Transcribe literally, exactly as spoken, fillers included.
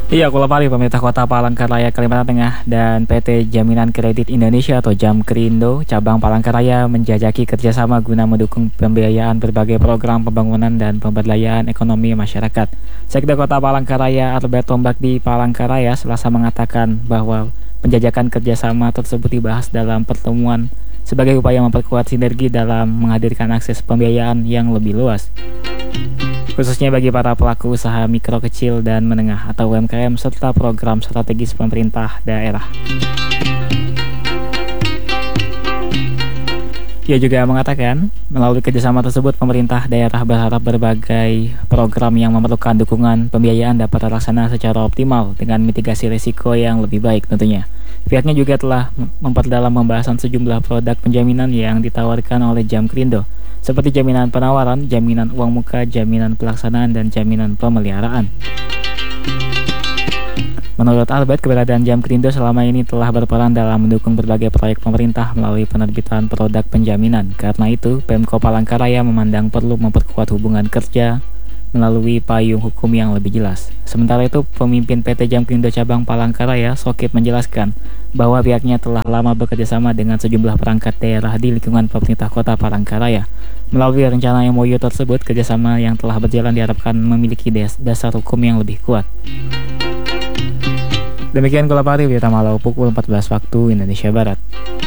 Iya, Kulapali, pemerintah Kota Palangkaraya, Kalimantan Tengah, dan P T Jaminan Kredit Indonesia atau Jamkrindo cabang Palangkaraya menjajaki kerjasama guna mendukung pembiayaan berbagai program pembangunan dan pemberdayaan ekonomi masyarakat. Sekda Kota Palangkaraya Albert Tombakdi Palangkaraya Selasa mengatakan bahwa penjajakan kerjasama tersebut dibahas dalam pertemuan sebagai upaya memperkuat sinergi dalam menghadirkan akses pembiayaan yang lebih luas, khususnya bagi para pelaku usaha mikro kecil dan menengah atau U M K M serta program strategis pemerintah daerah. Ia juga mengatakan, melalui kerjasama tersebut pemerintah daerah berharap berbagai program yang memerlukan dukungan pembiayaan dapat terlaksana secara optimal dengan mitigasi risiko yang lebih baik tentunya. Pihaknya juga telah memperdalam pembahasan sejumlah produk penjaminan yang ditawarkan oleh Jamkrindo, seperti jaminan penawaran, jaminan uang muka, jaminan pelaksanaan, dan jaminan pemeliharaan. Menurut Albert, keberadaan Jamkrindo selama ini telah berperan dalam mendukung berbagai proyek pemerintah melalui penerbitan produk penjaminan. Karena itu, Pemko Palangkaraya memandang perlu memperkuat hubungan kerja melalui payung hukum yang lebih jelas. Sementara itu, pemimpin P T Jamkrindo Cabang Palangkaraya, Sokip, menjelaskan bahwa pihaknya telah lama bekerjasama dengan sejumlah perangkat daerah di lingkungan pemerintah Kota Palangkaraya. Melalui rencana M O U tersebut, kerjasama yang telah berjalan diharapkan memiliki dasar hukum yang lebih kuat. Demikian Kulapari, berita malam pukul empat belas waktu Indonesia Barat.